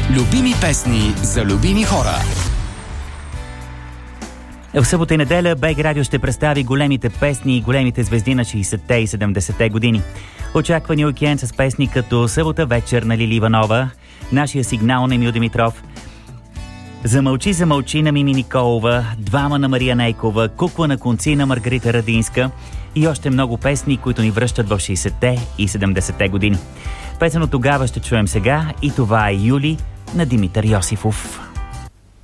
Любими песни за любими хора. В събота и неделя БГ Радио ще представи големите песни и големите звезди на 60-те и 70-те години. Очаква ни уикенд с песни като Събота вечер на Лили Иванова, Нашия сигнал на Емил Димитров, Замълчи, замълчи на Мими Николова, Двама на Мария Нейкова, Кукла на конци на Маргарита Радинска и още много песни, които ни връщат в 60-те и 70-те години. Песен от тогава ще чуем сега и това е Юли на Димитър Йосифов.